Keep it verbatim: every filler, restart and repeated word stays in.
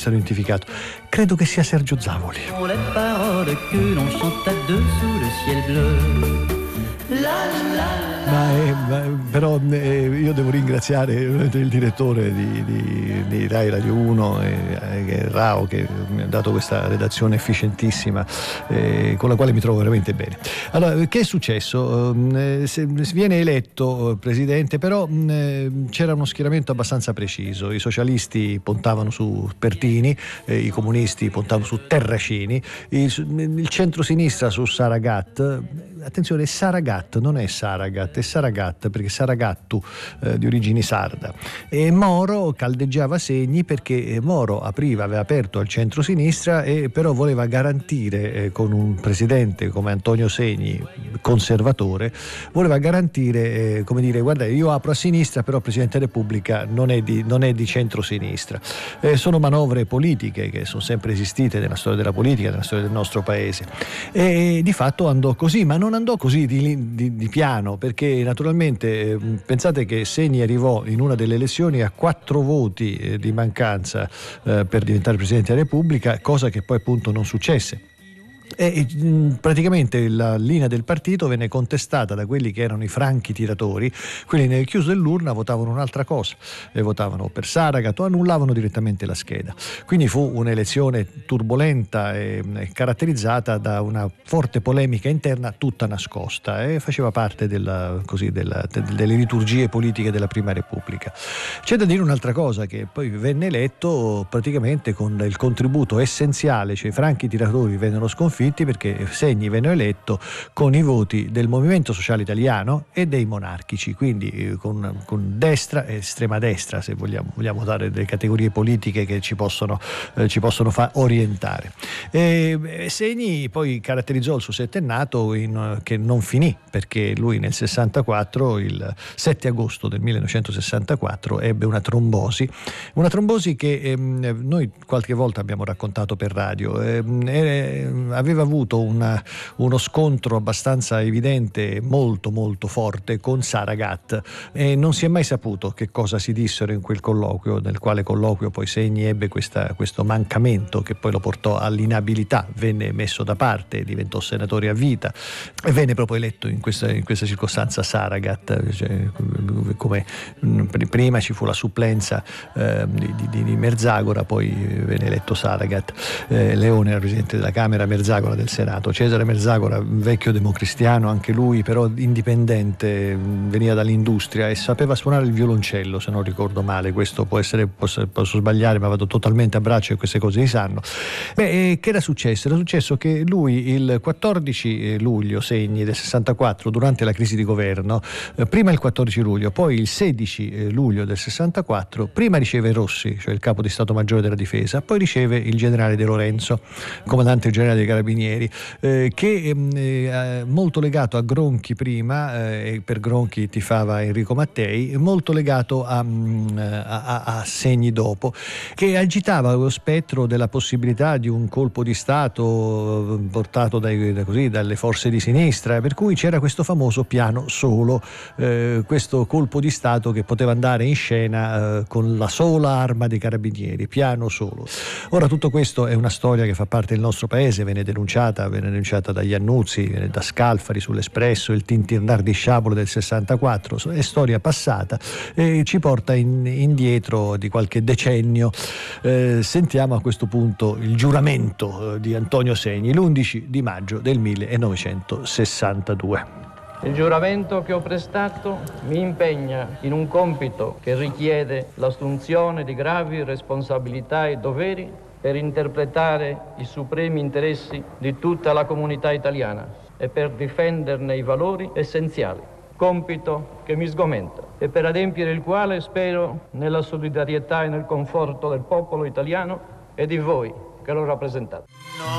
stato identificato. Credo che sia Sergio Zavoli. Les paroles que l'on chante à deux sous le ciel bleu. La, la, Ma, eh, ma però eh, io devo ringraziare il direttore di, di, di Rai Radio uno, eh, Rao, che mi ha dato questa redazione efficientissima, eh, con la quale mi trovo veramente bene. Allora, che è successo? Eh, se, si viene eletto presidente, però eh, c'era uno schieramento abbastanza preciso. I socialisti puntavano su Pertini, eh, i comunisti puntavano su Terracini, il, il centrosinistra su Saragat. Attenzione, Saragat non è Saragat, è Saragat perché Saragattu, eh, di origini sarda. E Moro caldeggiava Segni perché Moro apriva, aveva aperto al centro-sinistra e però voleva garantire, eh, con un presidente come Antonio Segni, conservatore, voleva garantire, eh, come dire, guarda, io apro a sinistra, però il Presidente della Repubblica non è di, non è di centro-sinistra. Eh, sono manovre politiche che sono sempre esistite nella storia della politica, nella storia del nostro paese. E di fatto andò così, ma non andò così di, di, di piano, perché naturalmente eh, pensate che Segni arrivò in una delle elezioni a quattro voti eh, di mancanza eh, per diventare Presidente della Repubblica, cosa che poi appunto non successe. E praticamente la linea del partito venne contestata da quelli che erano i franchi tiratori. Quelli nel chiuso dell'urna votavano un'altra cosa, e votavano per Saragat o annullavano direttamente la scheda. Quindi fu un'elezione turbolenta e caratterizzata da una forte polemica interna tutta nascosta, e faceva parte della, così, della, delle liturgie politiche della Prima Repubblica. C'è da dire un'altra cosa, che poi venne eletto praticamente con il contributo essenziale, cioè i franchi tiratori vennero sconfitti perché Segni venne eletto con i voti del Movimento Sociale Italiano e dei monarchici, quindi con, con destra e estrema destra, se vogliamo, vogliamo dare delle categorie politiche che ci possono, eh, ci possono far orientare. E Segni poi caratterizzò il suo settennato in, che non finì, perché lui nel sessantaquattro, il sette agosto del millenovecentosessantaquattro, ebbe una trombosi, una trombosi che ehm, noi qualche volta abbiamo raccontato per radio. Ehm, era, aveva avuto una, uno scontro abbastanza evidente, molto molto forte con Saragat, e non si è mai saputo che cosa si dissero in quel colloquio, nel quale colloquio poi Segni ebbe questa, questo mancamento che poi lo portò all'inabilità, venne messo da parte, diventò senatore a vita e venne proprio eletto in questa, in questa circostanza Saragat, cioè, come prima ci fu la supplenza eh, di, di, di Merzagora, poi venne eletto Saragat. eh, Leone era presidente della Camera, Merzagora del Senato. Cesare Merzagora, vecchio democristiano anche lui, però indipendente, veniva dall'industria e sapeva suonare il violoncello, se non ricordo male. Questo può essere, posso, posso sbagliare, ma vado totalmente a braccio e queste cose si sanno. Beh, che era successo? Era successo che lui il quattordici luglio, Segni del sessantaquattro, durante la crisi di governo, eh, prima il quattordici luglio, poi il sedici luglio del sessantaquattro, prima riceve Rossi, cioè il capo di Stato Maggiore della Difesa, poi riceve il generale De Lorenzo, comandante generale dei Carabinieri, eh, che è eh, molto legato a Gronchi prima, eh, e per Gronchi tifava Enrico Mattei, molto legato a, a, a Segni dopo, che agitava lo spettro della possibilità di un colpo di Stato portato dai, da così, dalle forze di sinistra, per cui c'era questo famoso piano solo, eh, questo colpo di Stato che poteva andare in scena eh, con la sola arma dei Carabinieri, piano solo. Ora tutto questo è una storia che fa parte del nostro paese, venne denunciata, venne denunciata da Iannuzzi, da Scalfari sull'Espresso, il tintinnar di sciabolo del sessantaquattro, è storia passata e ci porta in, indietro di qualche decennio. Eh, sentiamo a questo punto il giuramento di Antonio Segni, l'undici di maggio del millenovecentosessantadue. Il giuramento che ho prestato mi impegna in un compito che richiede l'assunzione di gravi responsabilità e doveri per interpretare i supremi interessi di tutta la comunità italiana e per difenderne i valori essenziali. Compito che mi sgomenta e per adempiere il quale spero nella solidarietà e nel conforto del popolo italiano e di voi che lo rappresentate.